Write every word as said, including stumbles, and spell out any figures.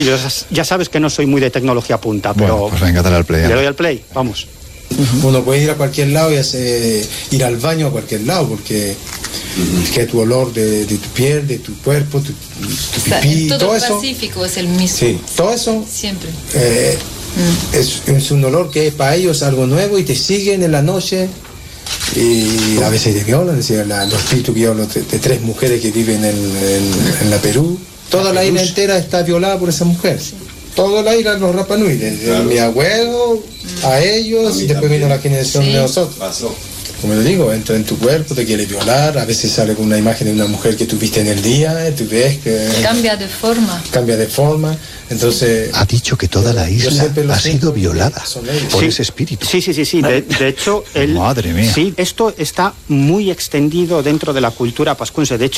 Ya sabes que no soy muy de tecnología punta, pero... Bueno, pues venga, dale al play. Le doy al play, vamos. Uh-huh. Uno puede ir a cualquier lado y hacer, ir al baño a cualquier lado, porque uh-huh. es que tu olor de, de tu piel, de tu cuerpo, tu, tu pipí, todo, todo el eso... Pacífico es el mismo. Sí, todo eso... Siempre. Eh, mm. es, es un olor que es para ellos algo nuevo y te siguen en la noche... Y a veces te violan, decía la, los espíritus que yo hablo de, de tres mujeres que viven en, en, en la Perú. Toda la isla entera está violada por esa mujer. Sí. Toda la isla, los Rapa Nui, desde claro. mi abuelo a ellos, a y después vino la generación sí. de nosotros. Pasó. Como le digo, entra en tu cuerpo, te quiere violar, a veces sale con una imagen de una mujer que tú viste en el día, tú ves que... Cambia de forma. Cambia de forma, entonces... Ha dicho que toda la isla ha sido violada por sí. ese espíritu. Sí, sí, sí, sí. De, de hecho... El, Madre mía. Sí, esto está muy extendido dentro de la cultura pascuense. De hecho,